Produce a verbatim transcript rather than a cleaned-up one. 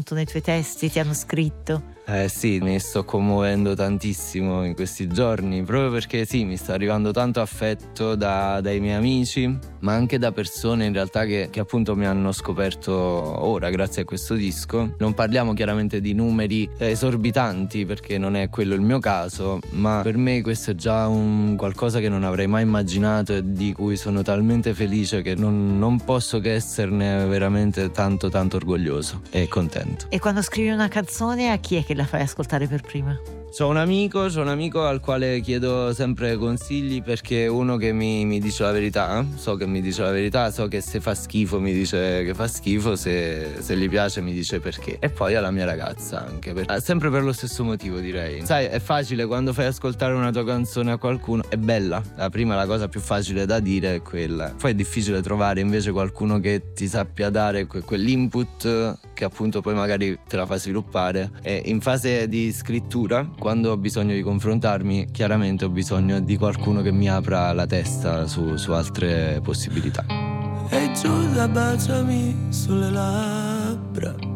molto nei tuoi testi, ti hanno scritto? Eh sì, mi sto commuovendo tantissimo in questi giorni, proprio perché sì, mi sta arrivando tanto affetto da, dai miei amici, ma anche da persone in realtà che, che appunto mi hanno scoperto ora grazie a questo disco. Non parliamo chiaramente di numeri esorbitanti, perché non è quello il mio caso, ma per me questo è già un qualcosa che non avrei mai immaginato e di cui sono talmente felice che non, non posso che esserne veramente tanto tanto orgoglioso e contento. E quando scrivi una canzone, a chi è che la fai ascoltare per prima? C'ho un amico, c'ho un amico al quale chiedo sempre consigli, perché è uno che mi, mi dice la verità, so che mi dice la verità, so che se fa schifo mi dice che fa schifo, se, se gli piace mi dice perché. E poi alla mia ragazza anche, per, sempre per lo stesso motivo direi. Sai, è facile quando fai ascoltare una tua canzone a qualcuno, è bella, la prima la cosa più facile da dire è quella. Poi è difficile trovare invece qualcuno che ti sappia dare que- quell'input che appunto poi magari te la fa sviluppare. E in fase di scrittura, quando ho bisogno di confrontarmi, chiaramente ho bisogno di qualcuno che mi apra la testa su, su altre possibilità. E Giuda baciami sulle labbra,